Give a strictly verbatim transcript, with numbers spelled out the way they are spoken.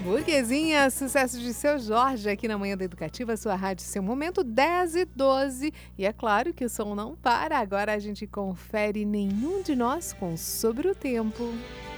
Burguesinha, sucesso de Seu Jorge aqui na Manhã da Educativa, sua rádio, seu momento dez e doze. E é claro que o som não para, agora a gente confere nenhum de nós com Sobre o Tempo.